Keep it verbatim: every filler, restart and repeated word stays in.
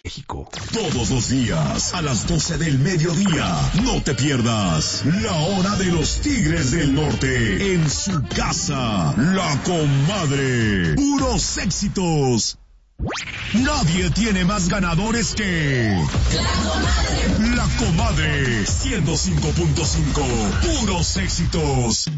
México. Todos los días, a las doce del mediodía, no te pierdas La Hora de los Tigres del Norte, en su casa, La Comadre. Puros éxitos. Nadie tiene más ganadores que La Comadre. La Comadre, ciento cinco punto cinco, puros éxitos.